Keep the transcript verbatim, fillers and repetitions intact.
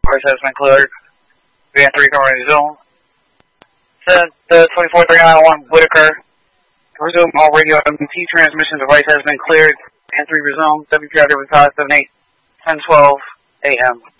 Voice has been cleared. Band three, come resume. Send the twenty-four three nine one Whitaker. Resume all radio M T transmission. Device has been cleared. Band three resume. W P R W five seven eight ten twelve A M.